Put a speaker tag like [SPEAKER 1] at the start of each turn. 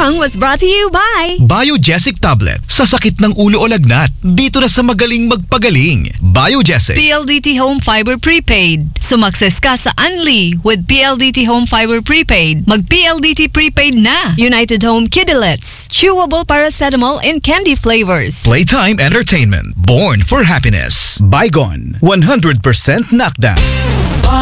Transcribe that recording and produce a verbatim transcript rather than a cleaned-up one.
[SPEAKER 1] song was brought to you by
[SPEAKER 2] Biogesic Tablet. Sa sakit ng ulo o lagnat, dito na sa magaling magpagaling. Biogesic.
[SPEAKER 1] P L D T Home Fiber Prepaid. Sumakses ka sa Unli with P L D T Home Fiber Prepaid. Mag-P L D T Prepaid na. United Home Kidilets. Chewable paracetamol in candy flavors.
[SPEAKER 2] Playtime Entertainment. Born for happiness. Bygone. one hundred percent knockdown.